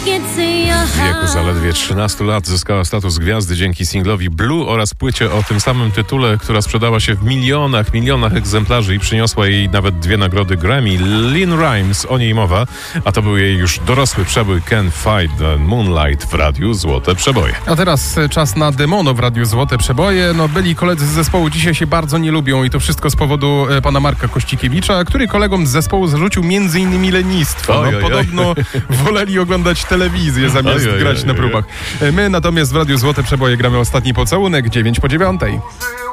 W wieku zaledwie 13 lat zyskała status gwiazdy dzięki singlowi Blue oraz płycie o tym samym tytule, która sprzedała się w milionach egzemplarzy i przyniosła jej nawet 2 nagrody Grammy. Lynn Rimes, o niej mowa, a to był jej już dorosły przebój Can't Fight the Moonlight w Radiu Złote Przeboje. A teraz czas na Demono w Radiu Złote Przeboje. Byli koledzy z zespołu dzisiaj się bardzo nie lubią i to wszystko z powodu pana Marka Kościkiewicza, który kolegom z zespołu zarzucił m.in. lenistwo. Podobno woleli oglądać telewizję zamiast grać na próbach. My natomiast w Radiu Złote Przeboje gramy ostatni pocałunek 9 po 9.